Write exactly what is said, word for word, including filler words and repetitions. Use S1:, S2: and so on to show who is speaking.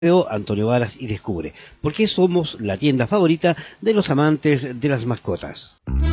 S1: Antonio Varas y descubre por qué somos la tienda favorita de los amantes de las mascotas.